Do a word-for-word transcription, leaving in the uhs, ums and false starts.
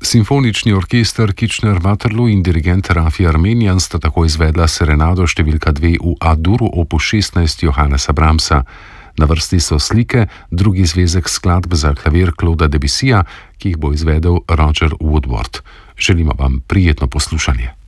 Simfonični orkester Kitchener-Waterloo in dirigent Rafi Armenian sta tako izvedla serenado številka dve v A-duru opus šestnajst Johannesa Brahmsa. Na vrsti so slike, drugi zvezek skladb za klavir Clauda Debussija, ki jih bo izvedel Roger Woodward. Želimo vam prijetno poslušanje.